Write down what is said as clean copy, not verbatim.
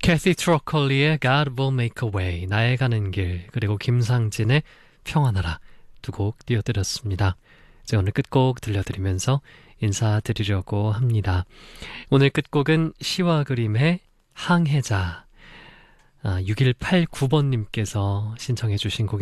캐시 트러컬리의 God will make a way, 나의 가는 길, 그리고 김상진의 평안하라 두 곡 띄워드렸습니다. 이제 오늘 끝곡 들려드리면서 인사드리려고 합니다. 오늘 끝곡은 시와 그림의 항해자, 6189번님께서 신청해 주신 곡입니다.